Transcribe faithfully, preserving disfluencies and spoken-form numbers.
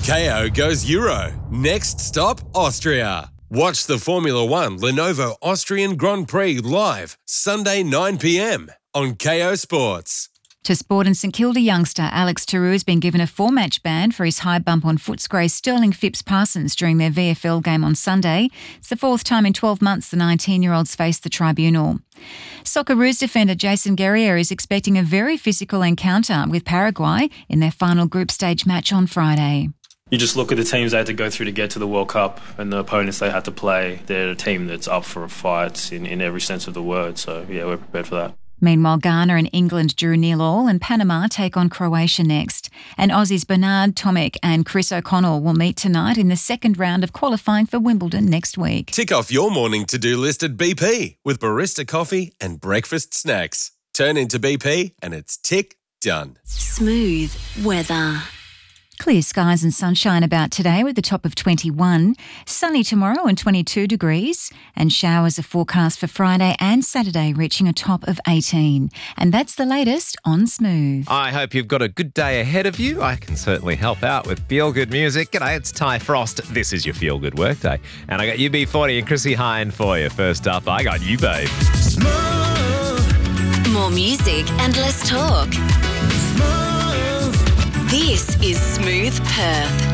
K O goes Euro. Next stop, Austria. Watch the Formula One Lenovo Austrian Grand Prix live Sunday nine p.m. on K O Sports. To sport, and St Kilda youngster Alex Tarou has been given a four-match ban for his high bump on Footscray Sterling Phipps Parsons during their V F L game on Sunday. It's the fourth time in twelve months the nineteen-year-olds faced the tribunal. Socceroos defender Jason Guerrier is expecting a very physical encounter with Paraguay in their final group stage match on Friday. You just look at the teams they had to go through to get to the World Cup and the opponents they had to play. They're a team that's up for a fight in, in every sense of the word. So, yeah, we're prepared for that. Meanwhile, Ghana and England drew nil all, and Panama take on Croatia next. And Aussies Bernard Tomic and Chris O'Connell will meet tonight in the second round of qualifying for Wimbledon next week. Tick off your morning to-do list at B P with barista coffee and breakfast snacks. Turn into B P and it's tick done. Smooth weather. Clear skies and sunshine about today with a top of twenty-one. Sunny tomorrow and twenty-two degrees. And showers are forecast for Friday and Saturday, reaching a top of eighteen. And that's the latest on Smooth. I hope you've got a good day ahead of you. I can certainly help out with feel-good music. G'day, it's Ty Frost. This is your feel-good workday. And I got U B forty and Chrissy Hine for you. First up, I got you, babe. Smooth. More music and less talk. This is Smooth Perth.